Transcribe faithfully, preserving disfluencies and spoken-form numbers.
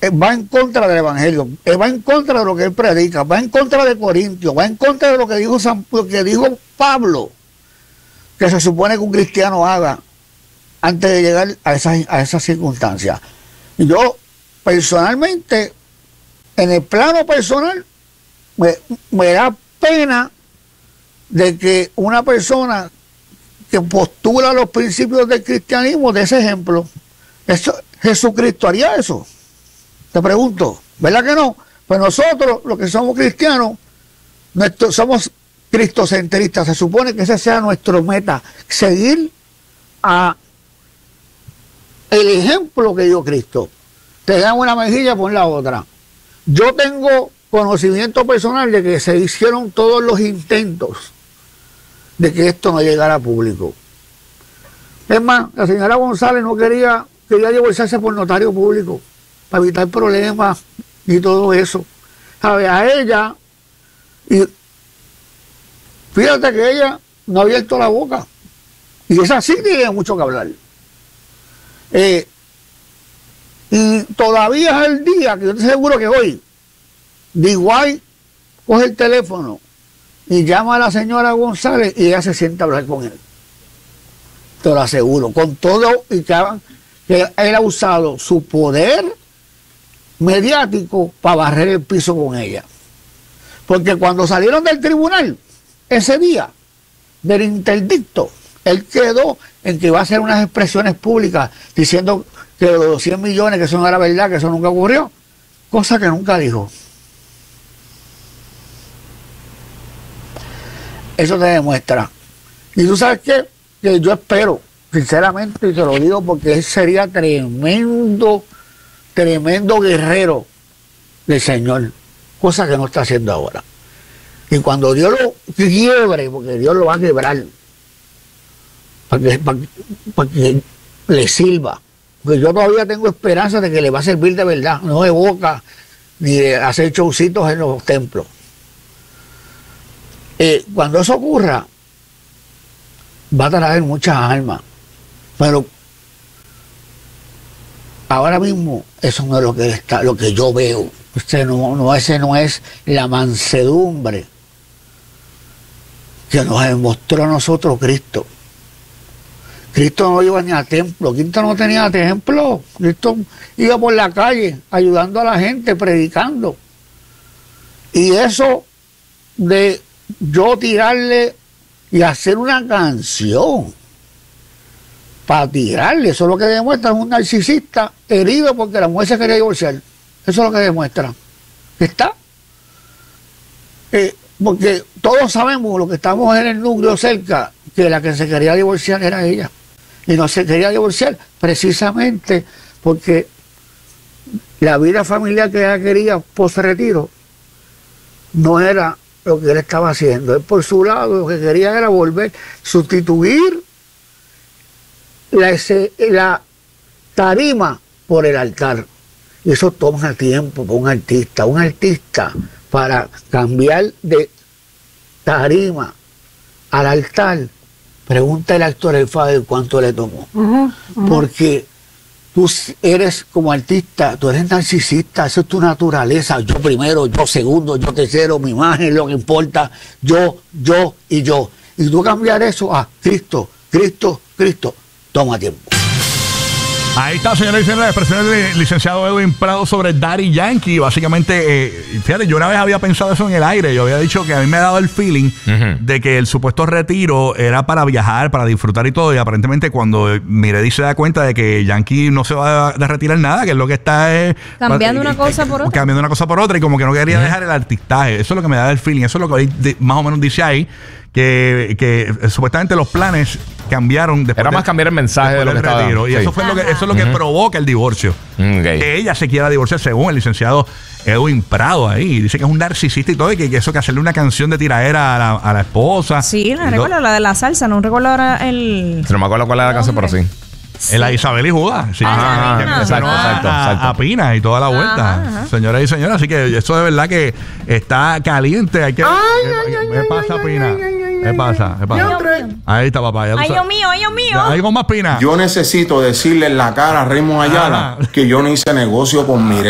eh, va en contra del Evangelio, eh, va en contra de lo que él predica, va en contra de Corintios, va en contra de lo que dijo San, lo que dijo Pablo, que se supone que un cristiano haga antes de llegar a esas, a esas circunstancias. Y yo, personalmente, en el plano personal, me, me da pena de que una persona que postula los principios del cristianismo de ese ejemplo. Eso, Jesucristo haría eso. Te pregunto, ¿verdad que no? Pues nosotros, los que somos cristianos, nuestro, somos cristocentristas. Se supone que ese sea nuestro meta, seguir a el ejemplo que dio Cristo. Te dan una mejilla, pon la otra. Yo tengo conocimiento personal de que se hicieron todos los intentos de que esto no llegara a público. Es más, la señora González no quería, quería divorciarse por notario público para evitar problemas y todo eso. ¿Sabe? A ella, y fíjate que ella no ha abierto la boca. Y esa sí tiene mucho que hablar. Eh, y todavía es el día que yo estoy seguro que hoy, D. White coge el teléfono y llama a la señora González y ella se sienta a hablar con él. Te lo aseguro, con todo y que, que él ha usado su poder mediático para barrer el piso con ella. Porque cuando salieron del tribunal, ese día, del interdicto, él quedó en que iba a hacer unas expresiones públicas diciendo que los cien millones, que eso no era verdad, que eso nunca ocurrió, cosa que nunca dijo. Eso te demuestra. Y tú sabes qué, que yo espero, sinceramente, y te lo digo porque él sería tremendo, tremendo guerrero del Señor, cosa que no está haciendo ahora. Y cuando Dios lo quiebre, porque Dios lo va a quebrar, para que, para, para que le sirva, porque yo todavía tengo esperanza de que le va a servir de verdad, no de boca, ni de hacer showcitos en los templos. Eh, cuando eso ocurra, va a traer muchas almas, pero ahora mismo eso no es lo que está, lo que yo veo. Ese no, no, ese no es la mansedumbre que nos demostró a nosotros Cristo. Cristo no iba ni a templo, Cristo no tenía templo, Cristo iba por la calle ayudando a la gente, predicando. Y eso de yo tirarle y hacer una canción para tirarle, eso es lo que demuestra un narcisista herido porque la mujer se quería divorciar. Eso es lo que demuestra. ¿Está? Eh, porque todos sabemos, los que estamos en el núcleo cerca, que la que se quería divorciar era ella. Y no se quería divorciar precisamente porque la vida familiar que ella quería post-retiro no era lo que él estaba haciendo. Él por su lado lo que quería era volver, sustituir la, ese, la tarima por el altar. Y eso toma tiempo para un artista. Un artista para cambiar de tarima al altar, pregúntale al actor el Fader cuánto le tomó. Uh-huh, uh-huh. Porque tú eres como artista, tú eres narcisista, esa es tu naturaleza. Yo primero, yo segundo, yo tercero, mi imagen, lo que importa, yo, yo y yo. Y tú cambiar eso a Cristo, Cristo, Cristo, toma tiempo. Ahí está, señores y señores, las expresiones del licenciado Edwin Prado sobre Daddy Yankee. Básicamente, eh, fíjate, yo una vez había pensado eso en el aire. Yo había dicho que a mí me ha dado el feeling uh-huh. de que el supuesto retiro era para viajar, para disfrutar y todo. Y aparentemente cuando Miredi se da cuenta de que Yankee no se va a retirar nada, que es lo que está es... Cambiando una cosa por otra. Cambiando una cosa por otra y como que no quería uh-huh. dejar el artistaje. Eso es lo que me da el feeling. Eso es lo que de, más o menos dice ahí. Que, que eh, supuestamente los planes cambiaron después. Era más de, cambiar el mensaje de lo que retiro, y sí. eso fue lo que eso es lo que uh-huh. provoca el divorcio. Okay. Que ella se quiera divorciar según el licenciado Edwin Prado ahí. Dice que es un narcisista y todo, y que, que eso que hacerle una canción de tiraera a la, a la esposa. Sí, la recuerdo, la de la salsa, no recuerdo ahora el... No me acuerdo cuál era la canción, pero sí. Sí. La Isabel y Judas. Sí. Ah, que exacto, a, exacto, exacto. A, a Pina y toda la vuelta. Ajá, ajá. Señoras y señores, así que esto de verdad que está caliente. Hay que... Ay, ¿Qué, ay, ¿qué ay, pasa, ay, Pina? ay, ay, ay, ¿Qué pasa? ¿Qué pasa? Ahí está, papá. Ya ay, Dios mío, ay, Dios mío. ¿Hay con más Pina? Yo necesito decirle en la cara a Raymond Ayala que yo no hice negocio con Miredi.